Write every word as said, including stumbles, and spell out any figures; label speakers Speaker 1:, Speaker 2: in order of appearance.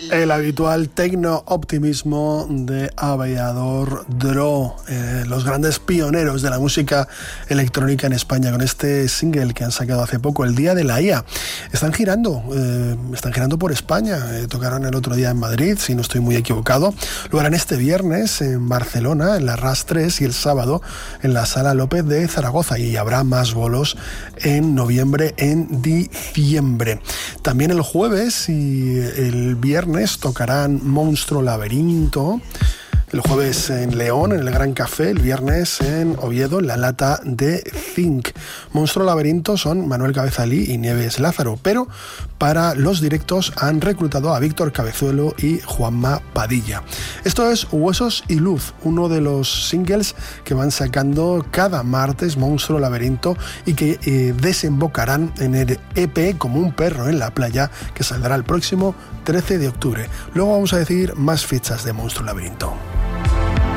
Speaker 1: El habitual tecno-optimismo de Aviador Draw, eh, los grandes pioneros de la música electrónica en España, con este single que han sacado hace poco, El Día de la I A. Están girando, eh, están girando por España, eh, tocaron el otro día en Madrid, si no estoy muy equivocado, lo harán este viernes en Barcelona, en la R A S tres, y el sábado en la Sala López de Zaragoza, y habrá más bolos en noviembre, en diciembre. También el jueves y el viernes tocarán Monstruo Laberinto. El jueves en León, en el Gran Café, el viernes en Oviedo, en la Lata de Zinc. Monstruo Laberinto son Manuel Cabezalí y Nieves Lázaro, pero para los directos han reclutado a Víctor Cabezuelo y Juanma Padilla. Esto es Huesos y Luz, uno de los singles que van sacando cada martes, Monstruo Laberinto, y que eh, desembocarán en el E P Como un perro en la playa, que saldrá el próximo trece de octubre. Luego vamos a decir más fichas de Monstruo Laberinto.